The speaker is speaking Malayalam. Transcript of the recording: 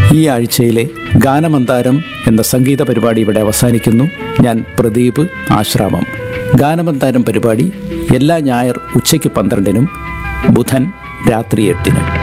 ഈ ആഴ്ചയിലെ ഗാനമന്താരം എന്ന സംഗീത പരിപാടി ഇവിടെ അവസാനിക്കുന്നു. ഞാൻ പ്രദീപ് ആശ്രാമം. ഗാനമന്താരം പരിപാടി എല്ലാ ഞായർ ഉച്ചയ്ക്ക് 12-നും ബുധൻ രാത്രി 8-നും.